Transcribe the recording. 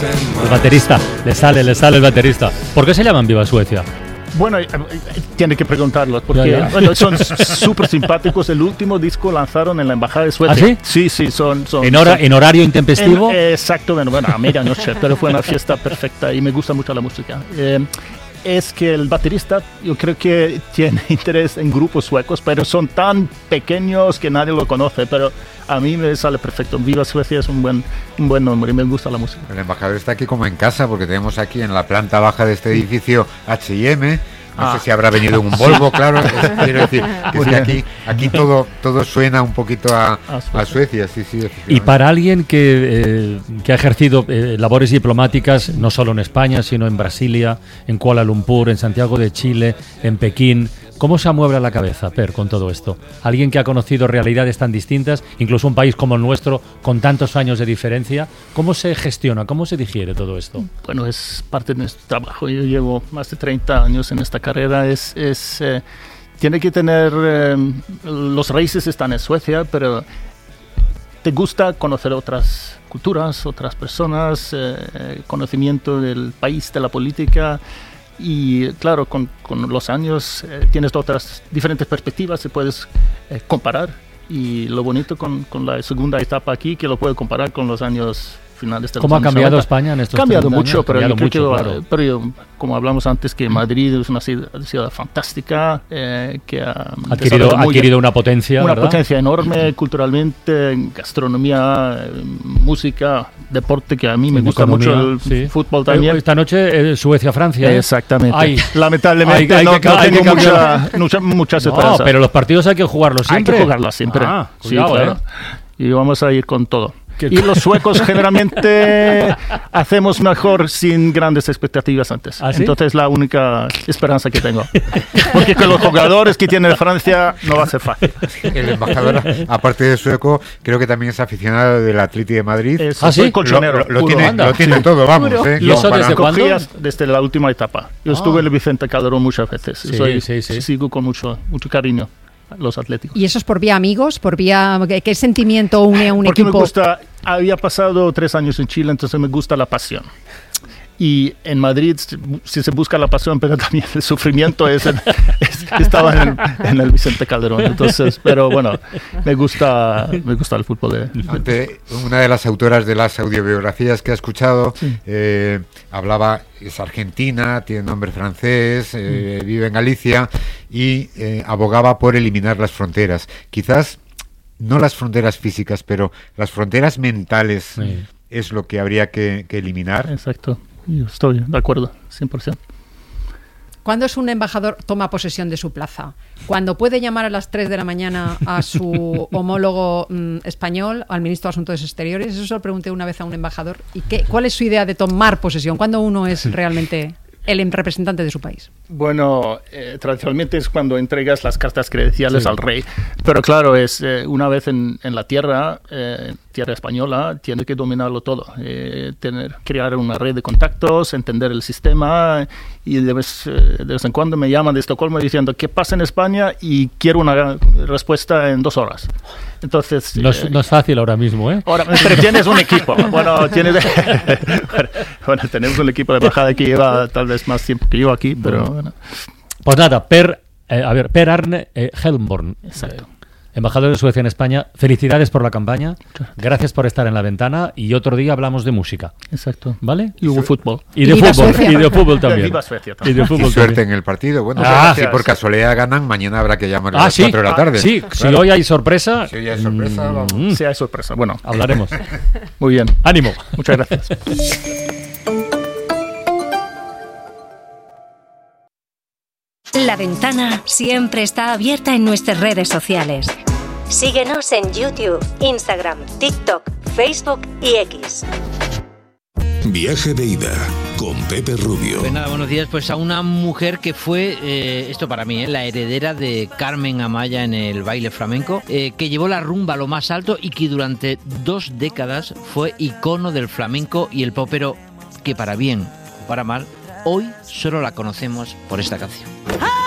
El baterista, le sale el baterista. ¿Por qué se llaman Viva Suecia? Bueno, tiene que preguntarlo, porque bueno, son súper simpáticos. El último disco lanzaron en la Embajada de Suecia. ¿Ah, sí? Sí, son ¿En horario intempestivo? Exacto, bueno, a medianoche, pero fue una fiesta perfecta y me gusta mucho la música. Es que el baterista, yo creo que tiene interés en grupos suecos, pero son tan pequeños que nadie lo conoce, pero a mí me sale perfecto. Viva Suecia es un buen nombre y me gusta la música. El embajador está aquí como en casa, porque tenemos aquí en la planta baja de este edificio H&M. No sé si habrá venido un Volvo, claro. Quiero decir, que es que aquí todo suena un poquito a Suecia, sí. Y para alguien que ha ejercido labores diplomáticas, no solo en España, sino en Brasilia, en Kuala Lumpur, en Santiago de Chile, en Pekín, ¿cómo se amuebla la cabeza, Per, con todo esto? Alguien que ha conocido realidades tan distintas, incluso un país como el nuestro, con tantos años de diferencia, ¿cómo se gestiona, cómo se digiere todo esto? Bueno, es parte de nuestro trabajo. Yo llevo más de 30 años en esta carrera. Tiene que tener... los raíces están en Suecia, pero te gusta conocer otras culturas, otras personas, conocimiento del país, de la política. Y claro, con los años tienes otras diferentes perspectivas, se puedes comparar. Y lo bonito con la segunda etapa aquí, que lo puedo comparar con los años finales de los ¿Cómo ha años cambiado 90. España en estos 30 cambiado años? mucho, pero yo creo que, claro. pero como hablamos antes, que Madrid es una ciudad fantástica, que ha adquirido una potencia, una ¿verdad? potencia enorme culturalmente, gastronomía, música, deporte, que a mí me gusta mucho el fútbol también. Esta noche Suecia-Francia. Exactamente. Lamentablemente no tengo muchas esperanzas. No, pero los partidos hay que jugarlos siempre. Hay que jugarlos siempre. Cuidado, claro. Y vamos a ir con todo. Y los suecos generalmente hacemos mejor sin grandes expectativas antes. ¿Ah, sí? Entonces es la única esperanza que tengo. Porque con los jugadores que tiene Francia no va a ser fácil. El embajador, aparte de sueco, creo que también es aficionado del Atlético de Madrid. Soy colchonero. Lo tiene todo, vamos. ¿Y eso desde cuándo? Desde la última etapa. Yo estuve en el Vicente Calderón muchas veces. Sí. Sigo con mucho cariño los atléticos. ¿Y eso es por vía amigos? ¿Por vía qué sentimiento une a un Porque equipo? Me gusta, había pasado 3 años en Chile, entonces me gusta la pasión. Y en Madrid, si se busca la pasión, pero también el sufrimiento estaba en el Vicente Calderón. Entonces, pero bueno, me gusta el fútbol. Una de las autoras de las audiobiografías que ha escuchado hablaba, es argentina, tiene nombre francés, vive en Galicia y abogaba por eliminar las fronteras. Quizás no las fronteras físicas, pero las fronteras mentales es lo que habría que eliminar. Exacto. Yo estoy de acuerdo, 100%. ¿Cuándo es un embajador toma posesión de su plaza? ¿Cuando puede llamar a las 3 de la mañana a su homólogo español, al ministro de Asuntos Exteriores? Eso se lo pregunté una vez a un embajador. ¿Y cuál es su idea de tomar posesión? ¿Cuándo uno es realmente el representante de su país? Bueno, tradicionalmente es cuando entregas las cartas credenciales al rey. Pero claro, es una vez en la tierra española, tienes que dominarlo todo. Crear una red de contactos, entender el sistema. Y de vez en cuando me llaman de Estocolmo diciendo ¿qué pasa en España? Y quiero una respuesta en 2 horas. Entonces, no es fácil ahora mismo, ¿eh? Pero tienes un equipo. Bueno, tenemos un equipo de embajada que lleva tal vez más tiempo que yo aquí, pero bueno. Pues nada, Per Arne Helmborn. Exacto. Embajador de Suecia en España, felicidades por la campaña, gracias por estar en la ventana y otro día hablamos de música. Exacto. ¿Vale? Y hubo fútbol. Y de fútbol también. Viva Suecia también. Y de fútbol suerte también. en el partido. Bueno, si por casualidad ganan, mañana habrá que llamar a las 4 de la tarde. Sí, claro. si hoy hay sorpresa. Si hoy hay sorpresa, vamos. Si hay sorpresa, bueno. Hablaremos. Muy bien. Ánimo. Muchas gracias. La ventana siempre está abierta en nuestras redes sociales. Síguenos en YouTube, Instagram, TikTok, Facebook y X. Viaje de ida con Pepe Rubio. Pues nada, buenos días. Pues a una mujer que fue, esto para mí, la heredera de Carmen Amaya en el baile flamenco, que llevó la rumba a lo más alto y que durante 2 décadas fue icono del flamenco y el pop, pero que para bien o para mal, hoy solo la conocemos por esta canción.